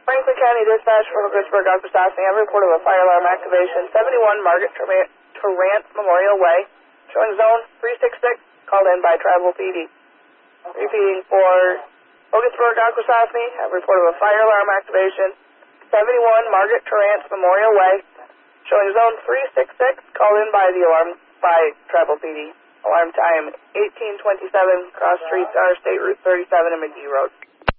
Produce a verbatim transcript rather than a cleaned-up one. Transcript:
Franklin County Dispatch for Pittsburgh, Akwesasne. I have a report of a fire alarm activation, seventy-one Margaret Torrance Memorial Way, showing zone three six six, called in by Tribal P D. Repeating for Hogansburg, Akwesasne, I have a report of a fire alarm activation, seventy-one Margaret Torrance Memorial Way, showing zone three six six, called in by the alarm by Tribal P D. Alarm time eighteen twenty-seven, cross streets, Interstate Route thirty-seven and McGee Road.